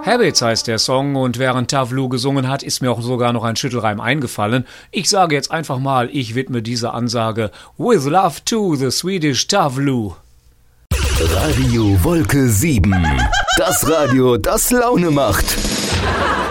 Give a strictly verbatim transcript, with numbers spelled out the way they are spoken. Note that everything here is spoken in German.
Habits heißt der Song und während Tavlu gesungen hat, ist mir auch sogar noch ein Schüttelreim eingefallen. Ich sage jetzt einfach mal, ich widme diese Ansage With Love to the Swedish Tavlu. Radio Wolke sieben. Das Radio, das Laune macht.